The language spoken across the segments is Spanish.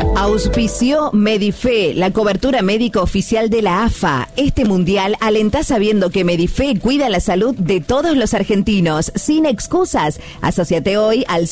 Auspició Medife, la cobertura médica oficial de la AFA. Este mundial alentá sabiendo que Medife cuida la salud de todos los argentinos, sin excusas. Asociate hoy al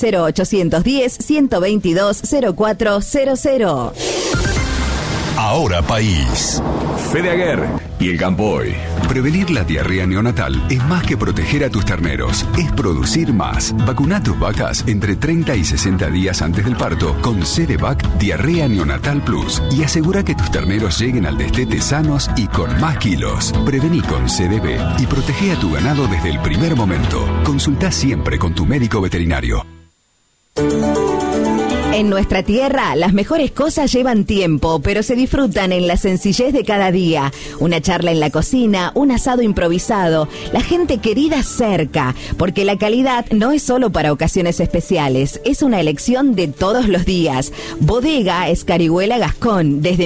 0810-122-0400. Ahora País. Fede Aguer y el Campoy. Prevenir la diarrea neonatal es más que proteger a tus terneros, es producir más. Vacuna a tus vacas entre 30 y 60 días antes del parto con CDVac Diarrea Neonatal Plus y asegura que tus terneros lleguen al destete sanos y con más kilos. Prevení con CDB y protege a tu ganado desde el primer momento. Consulta siempre con tu médico veterinario. En nuestra tierra, las mejores cosas llevan tiempo, pero se disfrutan en la sencillez de cada día. Una charla en la cocina, un asado improvisado, la gente querida cerca, porque la calidad no es solo para ocasiones especiales, es una elección de todos los días. Bodega Escarihuela Gascón, desde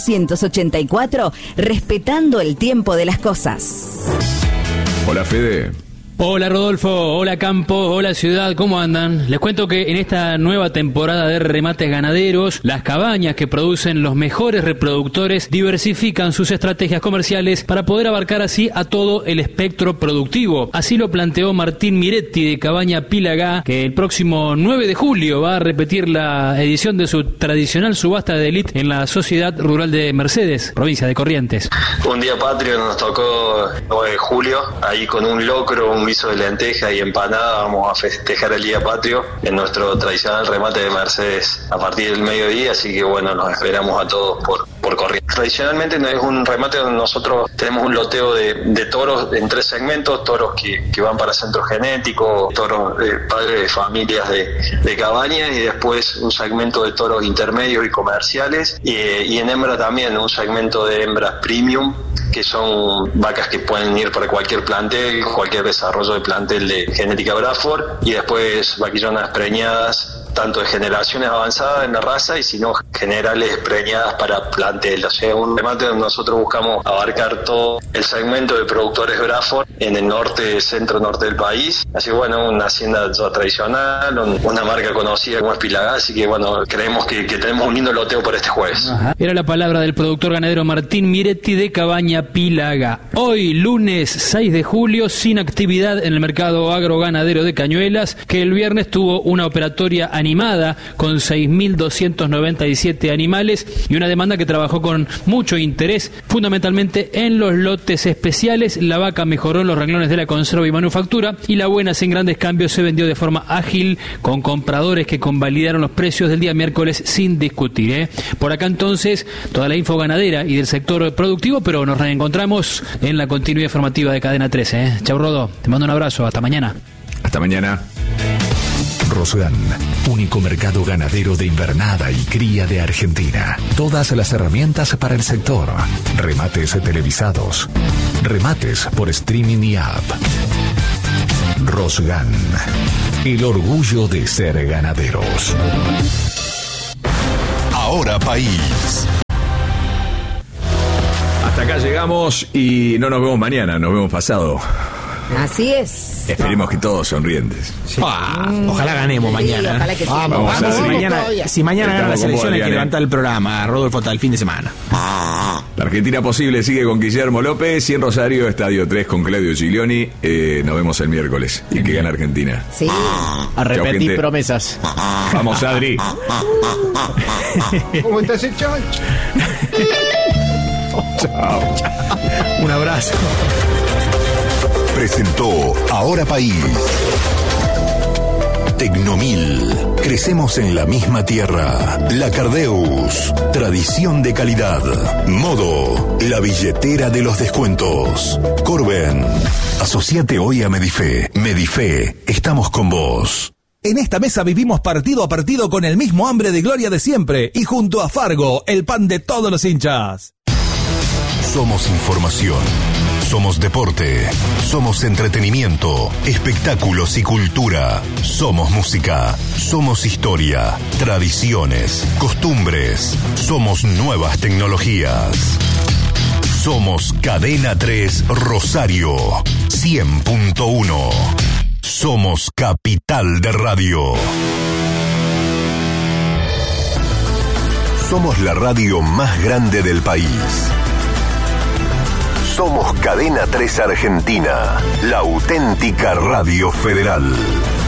1884, respetando el tiempo de las cosas. Hola, Fede. Hola Rodolfo, hola Campo, hola Ciudad, ¿cómo andan? Les cuento que en esta nueva temporada de remates ganaderos, las cabañas que producen los mejores reproductores diversifican sus estrategias comerciales para poder abarcar así a todo el espectro productivo. Así lo planteó Martín Miretti de Cabaña Pílaga, que el próximo 9 de julio va a repetir la edición de su tradicional subasta de élite en la Sociedad Rural de Mercedes, provincia de Corrientes. Un día patrio nos tocó 9 de julio, ahí con un locro, un guiso de lenteja y empanada vamos a festejar el día patrio en nuestro tradicional remate de Mercedes a partir del mediodía, así que bueno, nos esperamos a todos por Corrientes. Tradicionalmente no es un remate donde nosotros tenemos un loteo de toros en 3 segmentos, toros que van para centro genético, toros padres de familias de cabañas y después un segmento de toros intermedios y comerciales y en hembra también un segmento de hembras premium, que son vacas que pueden ir para cualquier plantel, cualquier desarrollo de plantel de genética Braford y después vaquillonas preñadas tanto de generaciones avanzadas en la raza y sino generales preñadas para plantel. O sea, un remate donde nosotros buscamos abarcar todo el segmento de productores Braford en el norte, centro-norte del país. Así que bueno, una hacienda tradicional, una marca conocida como es Pílaga, así que bueno, creemos que tenemos un lindo loteo por este jueves. Ajá. Era la palabra del productor ganadero Martín Miretti de Cabaña Pílaga. Hoy, lunes 6 de julio, sin actividad en el mercado agroganadero de Cañuelas, que el viernes tuvo una operatoria animada con 6.297 animales y una demanda que trabajó con mucho interés, fundamentalmente en los lotes especiales. La vaca mejoró en los renglones de la conserva y manufactura y la buena sin grandes cambios se vendió de forma ágil con compradores que convalidaron los precios del día miércoles sin discutir. Por acá entonces toda la info ganadera y del sector productivo, pero nos reencontramos en la continuidad informativa de Cadena 13. Chau Rodo, te mando un abrazo, hasta mañana. Hasta mañana. Rosgan, único mercado ganadero de invernada y cría de Argentina. Todas las herramientas para el sector. Remates televisados. Remates por streaming y app. Rosgan, el orgullo de ser ganaderos. Ahora País. Hasta acá llegamos y no nos vemos mañana, nos vemos pasado. Así es. Esperemos que todos sonrientes. Sí. Ojalá ganemos mañana. Ojalá que sí. Vamos, Si mañana gana la selección hay que levantar el programa, Rodolfo, hasta el fin de semana. La Argentina Posible sigue con Guillermo López y en Rosario, Estadio 3 con Claudio Giglioni. Nos vemos el miércoles y que gana Argentina. Sí. A repetir gente. promesas. Vamos, Adri. ¿Cómo estás hecho? Chao. Un abrazo. Presentó Ahora País. Tecnomil. Crecemos en la misma tierra. La Cardeus. Tradición de calidad. Modo. La billetera de los descuentos. Corben. Asociate hoy a Medife. Medife. Estamos con vos. En esta mesa vivimos partido a partido con el mismo hambre de gloria de siempre y junto a Fargo, el pan de todos los hinchas. Somos información. Somos deporte, somos entretenimiento, espectáculos y cultura. Somos música, somos historia, tradiciones, costumbres. Somos nuevas tecnologías. Somos Cadena 3 Rosario 100.1. Somos Capital de Radio. Somos la radio más grande del país. Somos Cadena 3 Argentina, la auténtica radio federal.